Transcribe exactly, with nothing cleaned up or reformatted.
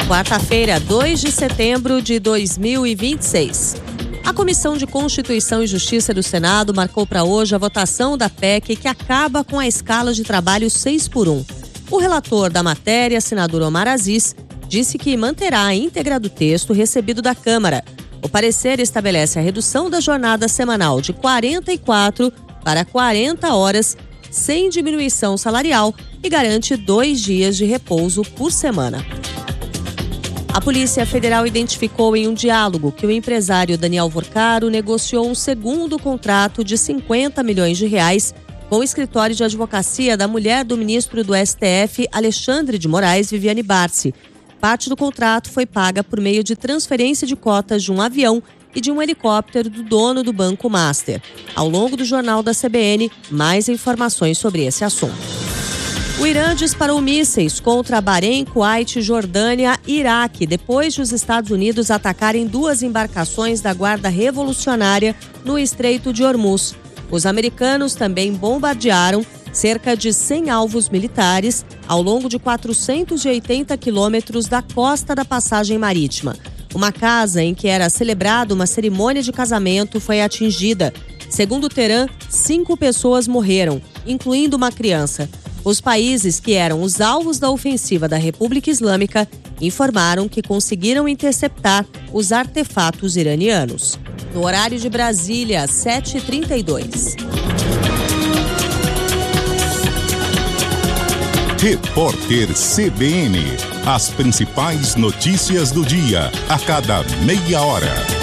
Quarta-feira, dois de setembro de dois mil e vinte e seis. A Comissão de Constituição e Justiça do Senado marcou para hoje a votação da P E C que acaba com a escala de trabalho seis por um. O relator da matéria, senador Omar Aziz, disse que manterá a íntegra do texto recebido da Câmara. O parecer estabelece a redução da jornada semanal de quarenta e quatro para quarenta horas, sem diminuição salarial, e garante dois dias de repouso por semana. A Polícia Federal identificou em um diálogo que o empresário Daniel Vorcaro negociou um segundo contrato de cinquenta milhões de reais com o escritório de advocacia da mulher do ministro do S T F, Alexandre de Moraes, Viviane Barsi. Parte do contrato foi paga por meio de transferência de cotas de um avião e de um helicóptero do dono do Banco Master. Ao longo do Jornal da C B N, mais informações sobre esse assunto. O Irã disparou mísseis contra Bahrein, Kuwait, Jordânia e Iraque, depois de os Estados Unidos atacarem duas embarcações da Guarda Revolucionária no Estreito de Hormuz. Os americanos também bombardearam cerca de cem alvos militares ao longo de quatrocentos e oitenta quilômetros da costa da passagem marítima. Uma casa em que era celebrada uma cerimônia de casamento foi atingida. Segundo o Teherã, cinco pessoas morreram, incluindo uma criança. Os países que eram os alvos da ofensiva da República Islâmica informaram que conseguiram interceptar os artefatos iranianos. No horário de Brasília, sete e trinta e dois. Repórter C B N. As principais notícias do dia, a cada meia hora.